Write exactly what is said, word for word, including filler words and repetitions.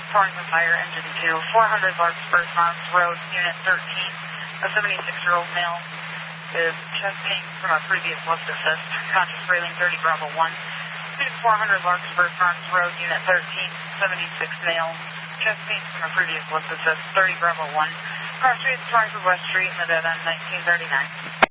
calling for fire engine two, four hundred Larkspur Farms Road, Unit thirteen. A seventy-six-year-old male is chest pain from a previous lift assist, conscious railing thirty Bravo one. Unit four hundred Larkspur Farms Road, Unit thirteen, seventy-six male, chest pain from a previous lift assist, thirty Bravo one. Cross street, Spartanburg West Street in the dead end, nineteen thirty-nine.